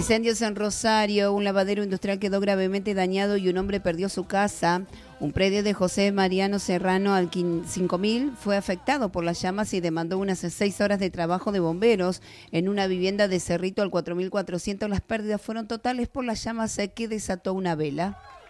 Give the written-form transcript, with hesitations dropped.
Incendios en Rosario, un lavadero industrial quedó gravemente dañado y un hombre perdió su casa. Un predio de José Mariano Serrano al 5000 fue afectado por las llamas y demandó unas 6 horas de trabajo de bomberos. En una vivienda de Cerrito al 4400 las pérdidas fueron totales por las llamas que desató una vela.